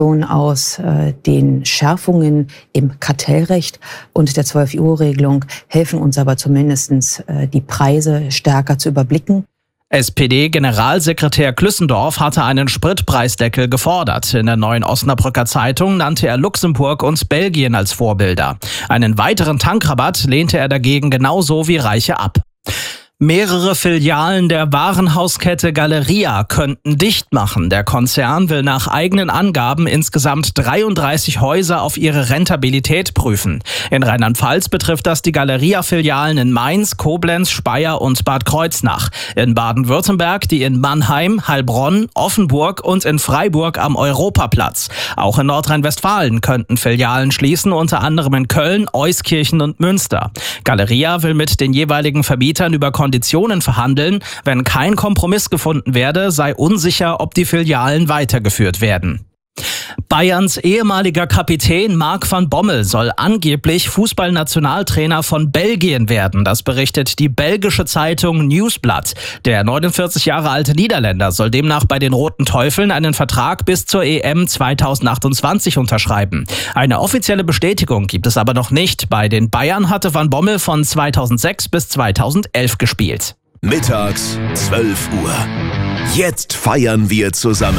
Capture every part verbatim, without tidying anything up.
aus äh, den Schärfungen im Kartellrecht und der zwölf-Uhr-Regelung helfen uns aber zumindest äh, die Preise stärker zu überblicken. S P D-Generalsekretär Klüssendorf hatte einen Spritpreisdeckel gefordert. In der Neuen Osnabrücker Zeitung nannte er Luxemburg und Belgien als Vorbilder. Einen weiteren Tankrabatt lehnte er dagegen genauso wie Reiche ab. Mehrere Filialen der Warenhauskette Galeria könnten dicht machen. Der Konzern will nach eigenen Angaben insgesamt dreiunddreißig Häuser auf ihre Rentabilität prüfen. In Rheinland-Pfalz betrifft das die Galeria-Filialen in Mainz, Koblenz, Speyer und Bad Kreuznach. In Baden-Württemberg die in Mannheim, Heilbronn, Offenburg und in Freiburg am Europaplatz. Auch in Nordrhein-Westfalen könnten Filialen schließen, unter anderem in Köln, Euskirchen und Münster. Galeria will mit den jeweiligen Vermietern über Konditionen verhandeln. Wenn kein Kompromiss gefunden werde, sei unsicher, ob die Filialen weitergeführt werden. Bayerns ehemaliger Kapitän Mark van Bommel soll angeblich Fußballnationaltrainer von Belgien werden. Das berichtet die belgische Zeitung Nieuwsblad. Der neunundvierzig Jahre alte Niederländer soll demnach bei den Roten Teufeln einen Vertrag bis zur E M zweitausendachtundzwanzig unterschreiben. Eine offizielle Bestätigung gibt es aber noch nicht. Bei den Bayern hatte van Bommel von zweitausendsechs bis zweitausendelf gespielt. Mittags zwölf Uhr. Jetzt feiern wir zusammen.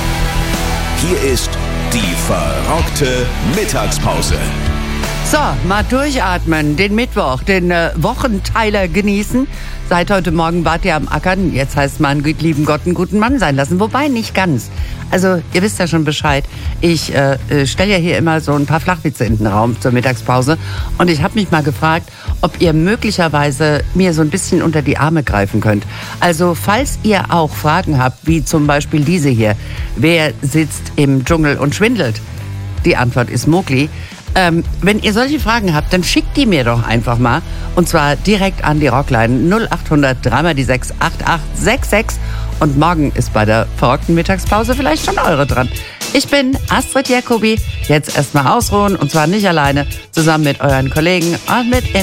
Hier ist die verrockte Mittagspause. So, mal durchatmen, den Mittwoch, den äh, Wochenteiler genießen. Seit heute Morgen wart ihr am Ackern, jetzt heißt man, lieben Gott, einen guten Mann sein lassen. Wobei nicht ganz. Also, ihr wisst ja schon Bescheid. Ich äh, stelle ja hier immer so ein paar Flachwitze in den Raum zur Mittagspause. Und ich habe mich mal gefragt, ob ihr möglicherweise mir so ein bisschen unter die Arme greifen könnt. Also, falls ihr auch Fragen habt, wie zum Beispiel diese hier. Wer sitzt im Dschungel und schwindelt? Die Antwort ist Mowgli. Ähm, wenn ihr solche Fragen habt, dann schickt die mir doch einfach mal. Und zwar direkt an die Rockline null acht hundert drei mal die sechs acht acht sechs sechs. Und morgen ist bei der verrockten Mittagspause vielleicht schon eure dran. Ich bin Astrid Jacobi. Jetzt erstmal ausruhen und zwar nicht alleine, zusammen mit euren Kollegen und mit